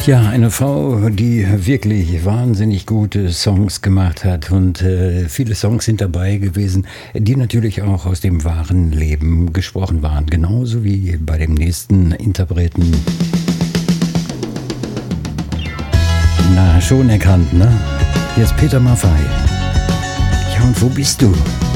Ja, eine Frau, die wirklich wahnsinnig gute Songs gemacht hat und viele Songs sind dabei gewesen, die natürlich auch aus dem wahren Leben gesprochen waren, genauso wie bei dem nächsten Interpreten. Na, schon erkannt, ne? Hier ist Peter Maffay. Ja, und wo bist du?